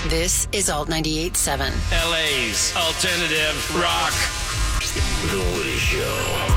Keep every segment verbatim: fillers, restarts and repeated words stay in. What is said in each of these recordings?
This is Alt ninety-eight point seven. L A's alternative rock. The Woody Show.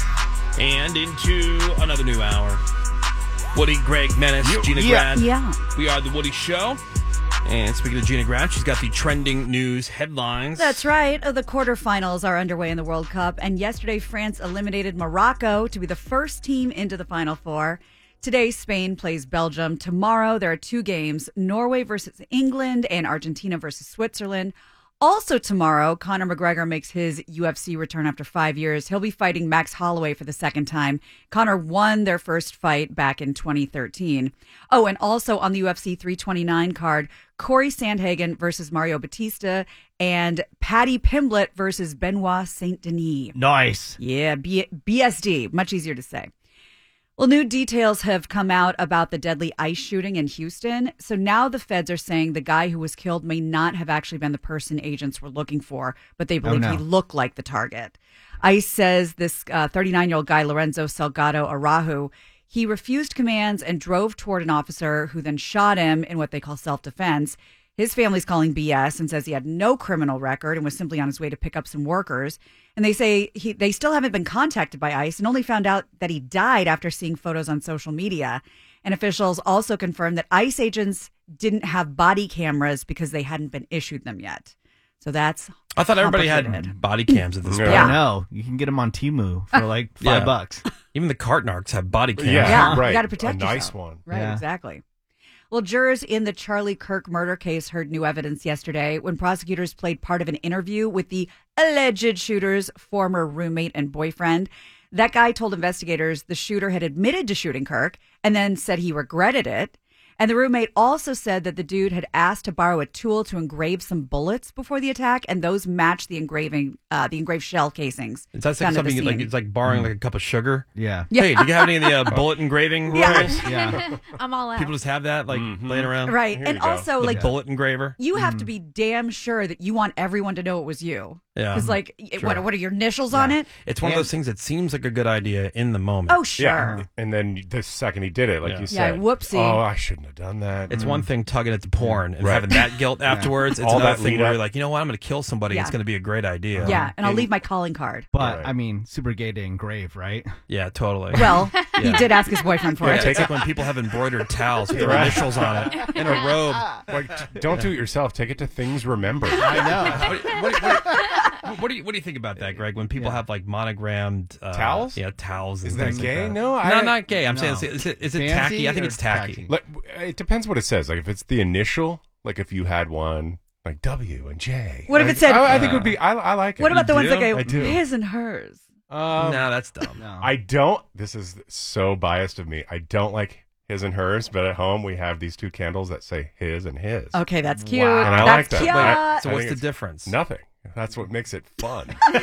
And into another new hour. Woody, Greg, Menace, Gina yeah. Grad. Yeah. We are The Woody Show. And speaking of Gina Grad, she's got the trending news headlines. That's right. The quarterfinals are underway in the World Cup. And yesterday, France eliminated Morocco to be the first team into the Final Four. Today, Spain plays Belgium. Tomorrow, there are two games, Norway versus England and Argentina versus Switzerland. Also tomorrow, Conor McGregor makes his U F C return after five years. He'll be fighting Max Holloway for the second time. Conor won their first fight back in twenty thirteen. Oh, and also on the U F C three twenty-nine card, Corey Sandhagen versus Mario Batista and Paddy Pimblett versus Benoit Saint Denis. Nice. Yeah, B- BSD, much easier to say. Well, new details have come out about the deadly ICE shooting in Houston. So now the feds are saying the guy who was killed may not have actually been the person agents were looking for, but they believe oh, no. he looked like the target. ICE says this uh, thirty-nine-year-old guy, Lorenzo Salgado Araujo, he refused commands and drove toward an officer who then shot him in what they call self-defense. His family's calling B S and says he had no criminal record and was simply on his way to pick up some workers. And they say he, they still haven't been contacted by ICE and only found out that he died after seeing photos on social media. And officials also confirmed that ICE agents didn't have body cameras because they hadn't been issued them yet. So that's I thought everybody had body cams at this point. Yeah. I know. You can get them on Temu for like five Yeah. bucks. Even the cart narcs have body cams. Yeah, Yeah, right. you got to protect a nice yourself. one. Right, Yeah. exactly. Well, jurors in the Charlie Kirk murder case heard new evidence yesterday when prosecutors played part of an interview with the alleged shooter's former roommate and boyfriend. That guy told investigators the shooter had admitted to shooting Kirk and then said he regretted it. And the roommate also said that the dude had asked to borrow a tool to engrave some bullets before the attack, and those matched the engraving, uh, the engraved shell casings. Is that like found at the something like scene. it's like borrowing like a cup of sugar? Yeah. Yeah. Hey, do you have any of the uh, bullet engraving? Yeah. rules? Yeah. I'm all out. People just have that like Mhm. laying around. Right. Here And you go. also, The like, bullet engraver. you have to be damn sure that you want everyone to know it was you. Yeah. Because, like, it- what, Sure. what are your initials on it? It's one of And- those things that seems like a good idea in the moment. Oh, sure. Yeah. And then the second he did it, like Yeah. you Yeah, said, whoopsie. oh, I shouldn't have done that. It's one thing tugging it to porn and Right. having that guilt afterwards. It's All another that thing lead where up. you're like, you know what, I'm going to kill somebody. Yeah. It's going to be a great idea. Yeah, and I'll And- leave my calling card. But, Right. I mean, super gay to engrave, right? Yeah, totally. Well, he Yeah. did ask his boyfriend for Yeah, it. it's like when people have embroidered towels with their Right. initials on it in a robe. like, t- don't do it yourself. Take it to Things Remember. I know. What, what, what, what do you what do you think about that, Greg? When people Yeah. have like monogrammed uh, Towels? Yeah, towels. And Is that things like gay? that. No, I- no, not gay. I'm No. saying, is it, is it, is it Fancy tacky? I think or it's tacky. tacky? Like, it depends what it says. Like, if it's the initial, like if you had one, like W and J. What if like, it said- I, I think it would be. I, I like it. What about the You ones that do? go I do. his and hers? Um, no, that's dumb. No. I don't. This is so biased of me. I don't like his and hers, but at home we have these two candles that say his and his. Okay, that's cute. Wow. And I that's like that. cute. I- So I what's think the it's difference? Nothing. That's what makes it fun.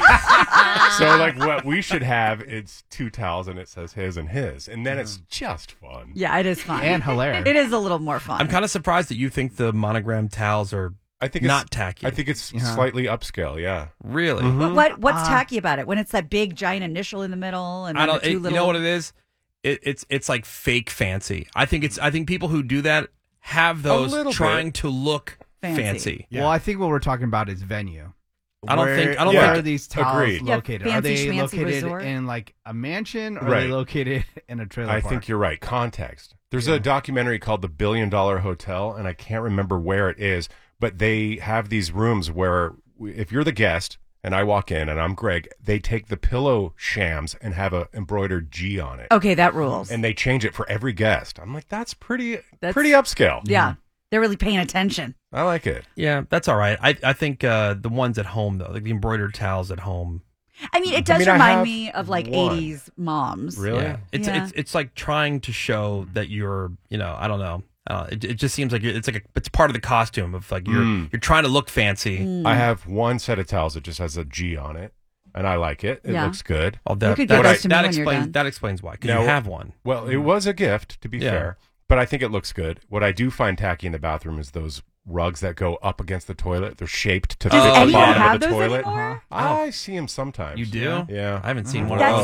So, like, what we should have, it's two towels and it says his and his. And then it's just fun. Yeah, it is fun. And hilarious. It is a little more fun. I'm kind of surprised that you think the monogram towels are I think not it's, tacky. I think it's Yeah. slightly upscale, yeah. really. What, what what's Uh, tacky about it? When it's that big giant initial in the middle and I then don't. the It, two you little. know what it is? It, it's it's like fake fancy. I think it's. I think people who do that have those little trying bit. to look Fancy. fancy. Yeah. Well, I think what we're talking about is venue. I don't Where- think- I don't where think- are these towels Agreed. Yeah, located? Are fancy they schmancy located resort. in like a mansion, or are Right. they located in a trailer I park? think you're right. Context. There's Yeah. a documentary called The Billion Dollar Hotel, and I can't remember where it is, but they have these rooms where we- if you're the guest and I walk in and I'm Greg, they take the pillow shams and have a embroidered G on it. Okay, that rules. And they change it for every guest. I'm like, that's pretty That's- pretty upscale. yeah, they're really paying attention. I like it. Yeah, that's all right. I I think uh, the ones at home though, like the embroidered towels at home. I mean, it does mean, I remind have me of like one. eighties moms. Really? Yeah. It's Yeah. it's it's like trying to show that you're, you know, I don't know. Uh, it, it just seems like it's like a, it's part of the costume of like you're Mm. you're trying to look fancy. Mm. I have one set of towels that just has a G on it, and I like it. It Yeah. looks good. Well, that, You could that, give those to me that when you're explains done. that explains why because No. you have one. Well, it was a gift, to be Yeah. fair, but I think it looks good. What I do find tacky in the bathroom is those rugs that go up against the toilet. They're shaped to Does fit the anyone bottom have of the those toilet. anymore? I see them sometimes. You do? Yeah. I haven't seen one That's- of those in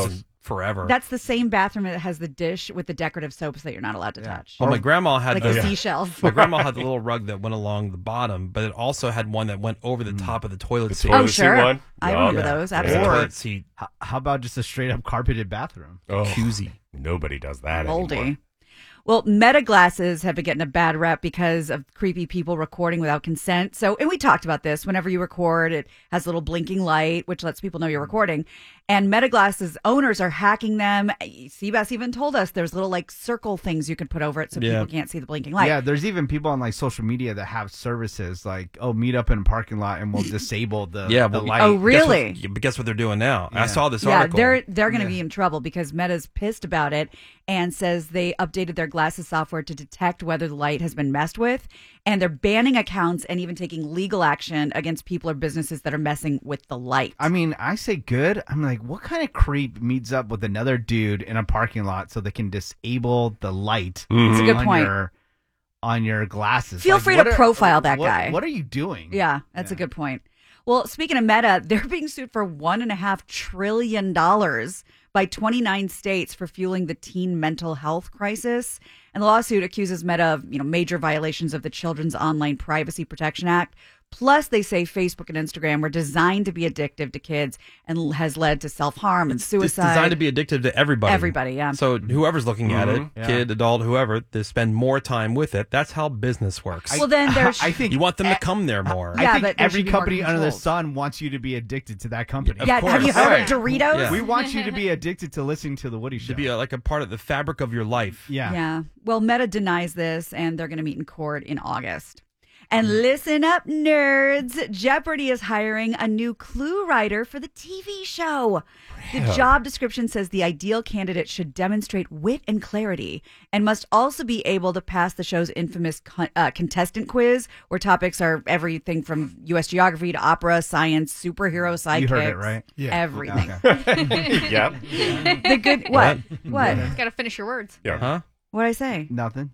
forever. That's the same bathroom that has the dish with the decorative soaps that you're not allowed to touch. well, my grandma had Like the, the seashells. my grandma had the little rug that went along the bottom, but it also had one that went over the top of the toilet The seat. toilet Oh, seat sure. one? I Yeah. remember Yeah. those. Yeah. Absolutely. Toilet seat. How, how about just a straight up carpeted bathroom? Oh, Koozie. nobody does that Moldy. anymore. Well, Meta glasses have been getting a bad rep because of creepy people recording without consent. So, and we talked about this. Whenever you record, it has a little blinking light, which lets people know you're recording. And Meta glasses owners are hacking them. Seabass even told us there's little like circle things you can put over it so Yeah. people can't see the blinking light. Yeah, there's even people on like social media that have services like, oh, meet up in a parking lot and we'll disable the, Yeah, the well, light. Oh, Guess really? what, yeah, but guess what they're doing now? I Yeah. saw this Yeah, article. they're they're going to Yeah. be in trouble because Meta's pissed about it and says they updated their glasses software to detect whether the light has been messed with, and they're banning accounts and even taking legal action against people or businesses that are messing with the light. I mean, I say good. I'm like, what kind of creep meets up with another dude in a parking lot so they can disable the light That's a good on point. your on your glasses? Feel Like, free what to are- profile that what- guy. What are you doing? Yeah, that's a Yeah. good point. Well, speaking of Meta, they're being sued for one and a half trillion dollars by twenty-nine states for fueling the teen mental health crisis. And the lawsuit accuses Meta of, you know, major violations of the Children's Online Privacy Protection Act. Plus, they say Facebook and Instagram were designed to be addictive to kids and has led to self-harm and It's suicide. designed to be addictive to everybody. Everybody, yeah. So whoever's looking at it, Mhm. Yeah. kid, adult, whoever, they spend more time with it. That's how business works. well, then there's I think you want them to come there more. Yeah, I think but there every should be more company under the controls. sun wants you to be addicted to that company. Of yeah. Have you course. heard Right. of Doritos? Yeah. We want you to be addicted to listening to the Woody Show. To be a, like a part of the fabric of your life. yeah. Yeah. Well, Meta denies this, and they're going to meet in court in August. And listen up, nerds. Jeopardy is hiring a new clue writer for the T V show. The job description says the ideal candidate should demonstrate wit and clarity and must also be able to pass the show's infamous con- uh, contestant quiz, where topics are everything from U S geography to opera, science, superhero sidekicks. You heard it, right? Yeah. Everything. Yep. The good what? What? Got to finish your words. Yeah. Huh? What did I say? Nothing.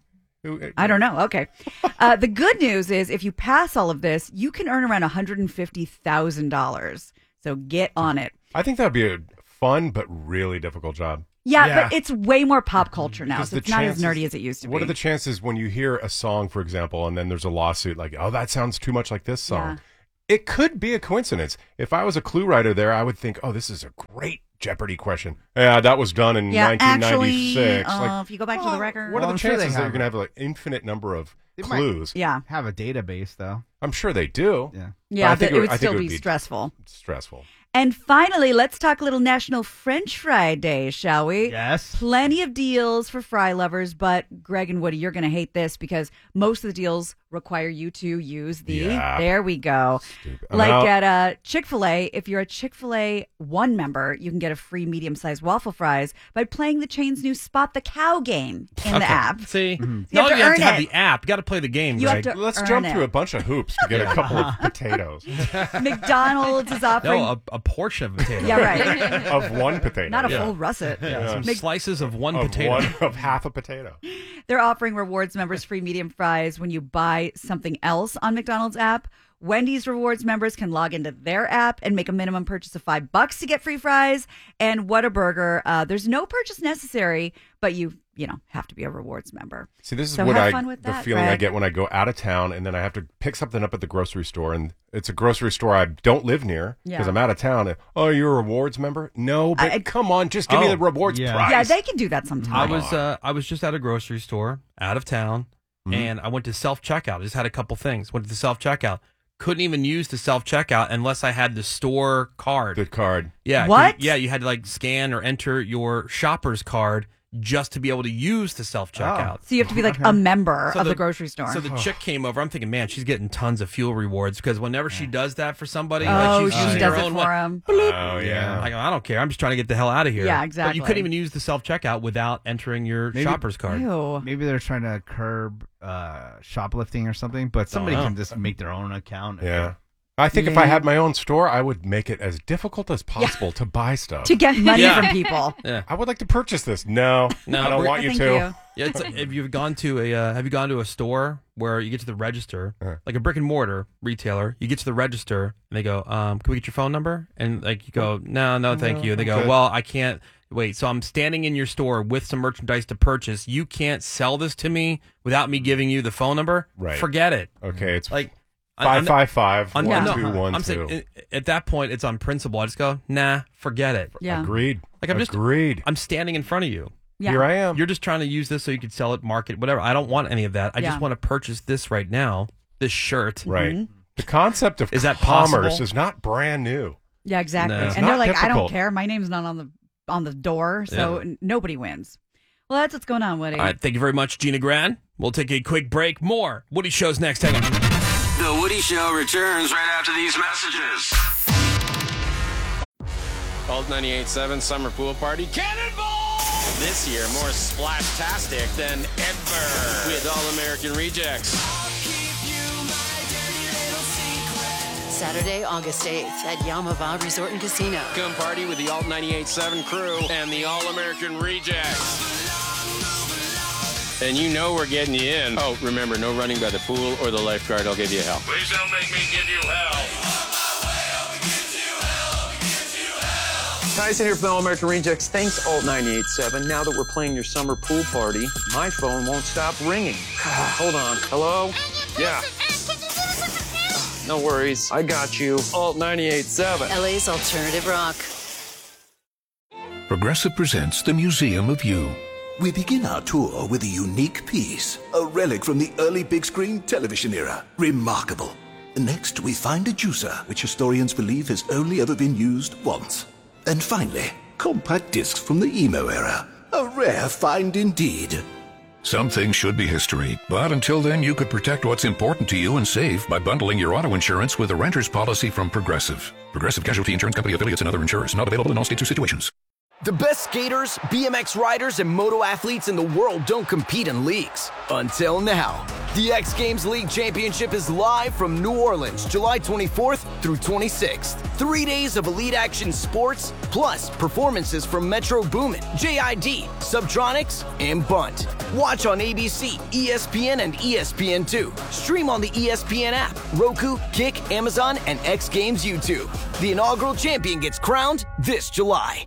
I don't know. Okay. Uh, the good news is if you pass all of this, you can earn around one hundred fifty thousand dollars. So get on it. I think that would be a fun but really difficult job. Yeah, Yeah. but it's way more pop culture now, Because so the it's not as chances- nerdy as it used to What be. are the chances when you hear a song, for example, and then there's a lawsuit like, oh, that sounds too much like this song? It could be a coincidence. If I was a clue writer there, I would think, oh, this is a great Jeopardy question. Yeah, that was done in Yeah, nineteen actually, ninety-six. uh, like, if you go back to the well, record. What Well, are I'm the sure they chances that you're have going to it. have an infinite number of They might- clues? Yeah. Have a database though. I'm sure they do. Yeah. Yeah, I but think it, it would would- I think still it would be, be- stressful. Stressful. And finally, let's talk a little National French Fry Day, shall we? Yes. Plenty of deals for fry lovers, but Greg and Woody, you're going to hate this because most of the deals require you to use the, Yeah. there we go. Stupid. I'm Like out. at uh, Chick-fil-A, if you're a Chick-fil-A One member, you can get a free medium-sized waffle fries by playing the chain's new Spot the Cow game in the Okay. app. See, You no, have to you have earn to have it. the app. You got to play the game, You have Greg. to Let's earn jump it. through a bunch of hoops to get a couple of potatoes. McDonald's is offering... No, a, a portion of potato. yeah, right. of one potato. Not a Yeah. full russet. Some Mc- slices of one of potato. one of half a potato. They're offering rewards members free medium fries when you buy something else on McDonald's app. Wendy's rewards members can log into their app and make a minimum purchase of five bucks to get free fries. And Whataburger, uh, there's no purchase necessary, but you you know have to be a rewards member. See, this is So what have I fun with the that, feeling I Greg. get when I go out of town and then I have to pick something up at the grocery store, and it's a grocery store I don't live near because Yeah. I'm out of town. And, oh, you're a rewards member? No, but I- come on, just give me Oh, the rewards yeah. price. Yeah, they can do that I sometimes. was uh, I was just at a grocery store out of town, and I went to self checkout. I just had a couple things. Went to the self checkout. Couldn't even use the self checkout unless I had the store card. the card. Yeah. 'cause- What? Yeah, you had to like scan or enter your shopper's card just to be able to use the self checkout. So you have to be like a member So of the, the- grocery store. So the chick came over. I'm thinking, man, she's getting tons of fuel rewards because whenever she does that for somebody, oh, like she's she using does her it own for one. him. Oh, yeah. I go, I don't care. I'm just trying to get the hell out of here. Yeah, But exactly. you couldn't even use the self checkout without entering your Maybe- shopper's card. Ew. Maybe they're trying to curb uh, shoplifting or something, but somebody know. can just make their own account. Yeah. I think if I had my own store, I would make it as difficult as possible to buy stuff. To get money Yeah. from people. Yeah. I would like to purchase this. No, No, I don't we're- want you Thank to. you. Yeah, it's, have you gone to a uh, Have you gone to a store where you get to the register, Uh. like a brick and mortar retailer? You get to the register and they go, um, "Can we get your phone number?" And like you go, "No, no, thank you." They go, okay. "Well, I can't." Wait, so I'm standing in your store with some merchandise to purchase. You can't sell this to me without me giving you the phone number. Right. Forget it. Okay, it's Like five five five on- one no, two one I'm two. saying uh, at that point it's on principle. I just go, nah, forget it. Yeah. Agreed. Like I'm just Agreed. I'm standing in front of you. Yeah. Here I am. You're just trying to use this so you could sell it, market, whatever. I don't want any of that. I Yeah. just want to purchase this right now. This shirt. Right. The concept of Is that commerce possible? is not brand new. Yeah, exactly. No. It's And they're not like, I difficult. don't care. My name's not on the on the door, so Yeah. n- nobody wins. Well, that's what's going on, Woody. All right. Thank you very much, Gina Gran. We'll take a quick break. More Woody Show's next. Hang on. The Woody Show returns right after these messages. Alt ninety-eight point seven Summer Pool Party Cannonball! This year, more splash-tastic than ever with All-American Rejects. Saturday, August eighth at Yamava Resort and Casino. Come party with the Alt ninety-eight point seven crew and the All-American Rejects. And you know we're getting you in. Oh, remember, no running by the pool or the lifeguard. I'll give you hell. Please don't make me give you hell. Tyson here from the All-American Rejects. Thanks, Alt ninety-eight point seven. Now that we're playing your summer pool party, my phone won't stop ringing. Hold on. Hello? Yeah. No worries. I got you. Alt ninety-eight point seven. L A's alternative rock. Progressive presents the Museum of You. We begin our tour with a unique piece, a relic from the early big screen television era. Remarkable. Next, we find a juicer, which historians believe has only ever been used once. And finally, compact discs from the emo era. A rare find indeed. Some things should be history, but until then, you could protect what's important to you and save by bundling your auto insurance with a renter's policy from Progressive. Progressive Casualty Insurance Company affiliates and other insurers. Not available in all states or situations. The best skaters, B M X riders, and moto athletes in the world don't compete in leagues. Until now. The X Games League Championship is live from New Orleans, July twenty-fourth through twenty-sixth. Three days of elite action sports, plus performances from Metro Boomin, J I D, Subtronics, and Bunt. Watch on A B C, E S P N, and E S P N two. Stream on the E S P N app, Roku, Kick, Amazon, and X Games YouTube. The inaugural champion gets crowned this July.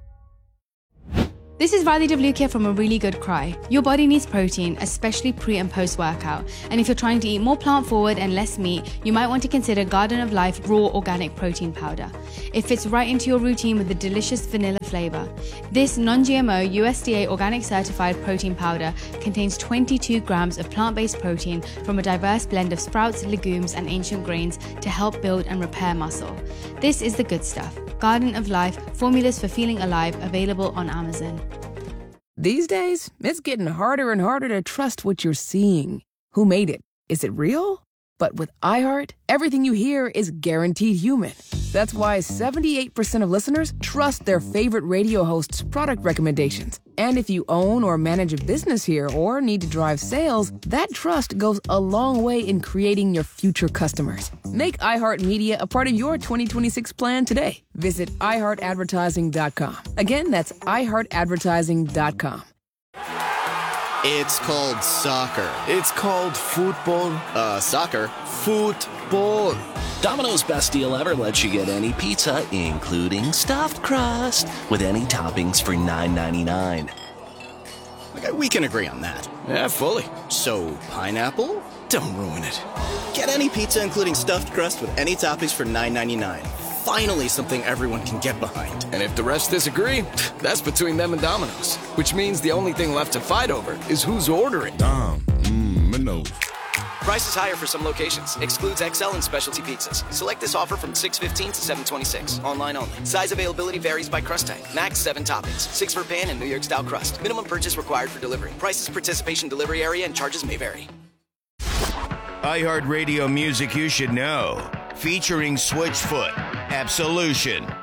This is Radhi Devlukia from A Really Good Cry. Your body needs protein, especially pre and post workout. And if you're trying to eat more plant forward and less meat, you might want to consider Garden of Life Raw Organic Protein Powder. It fits right into your routine with a delicious vanilla flavor. This non-G M O U S D A organic certified protein powder contains twenty-two grams of plant-based protein from a diverse blend of sprouts, legumes, and ancient grains to help build and repair muscle. This is the good stuff. Garden of Life, formulas for feeling alive, available on Amazon. These days, it's getting harder and harder to trust what you're seeing. Who made it? Is it real? But with iHeart, everything you hear is guaranteed human. That's why seventy-eight percent of listeners trust their favorite radio host's product recommendations. And if you own or manage a business here or need to drive sales, that trust goes a long way in creating your future customers. Make iHeartMedia a part of your twenty twenty-six plan today. Visit i heart advertising dot com. Again, that's i heart advertising dot com. It's called soccer. It's called football. Uh, soccer. Football. Domino's best deal ever lets you get any pizza, including stuffed crust, with any toppings for nine ninety-nine. Okay, we can agree on that. Yeah, fully. So, pineapple? Don't ruin it. Get any pizza, including stuffed crust, with any toppings for nine ninety-nine. Finally, something everyone can get behind. And if the rest disagree, that's between them and Domino's. Which means the only thing left to fight over is who's ordering. Dom, mmm, no. Price is higher for some locations. Excludes X L and specialty pizzas. Select this offer from six fifteen to seven twenty-six. Online only. Size availability varies by crust type. Max seven toppings. Six for pan and New York style crust. Minimum purchase required for delivery. Prices, participation, delivery area, and charges may vary. iHeartRadio music you should know. Featuring Switchfoot, Absolution,